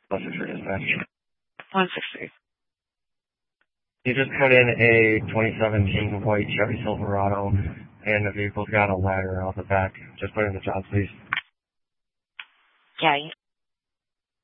Plus it's for dispatch. 160. You just put in a 2017 white Chevy Silverado, and the vehicle's got a ladder out the back. Just put in the job, please. Yeah,